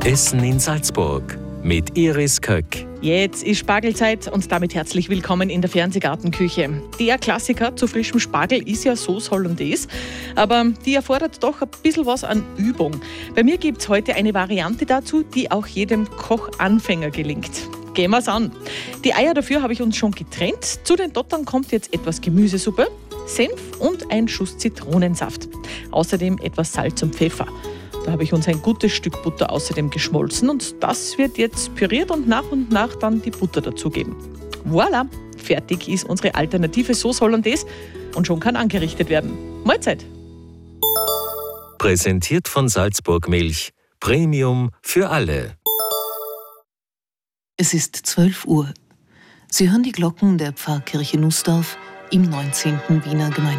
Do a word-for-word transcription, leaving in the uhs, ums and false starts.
Essen in Salzburg mit Iris Köck. Jetzt ist Spargelzeit und damit herzlich willkommen in der Fernsehgartenküche. Der Klassiker zu frischem Spargel ist ja Sauce Hollandaise, aber die erfordert doch ein bisschen was an Übung. Bei mir gibt es heute eine Variante dazu, die auch jedem Kochanfänger gelingt. Gehen wir's an. Die Eier dafür habe ich uns schon getrennt. Zu den Dottern kommt jetzt etwas Gemüsesuppe, Senf und ein Schuss Zitronensaft. Außerdem etwas Salz und Pfeffer. Da habe ich uns ein gutes Stück Butter außerdem geschmolzen und das wird jetzt püriert und nach und nach dann die Butter dazugeben. Voilà, fertig ist unsere alternative Sauce Hollandaise und schon kann angerichtet werden. Mahlzeit! Präsentiert von Salzburg Milch. Premium für alle. Es ist zwölf Uhr. Sie hören die Glocken der Pfarrkirche Nußdorf im neunzehnten Wiener Gemeinde.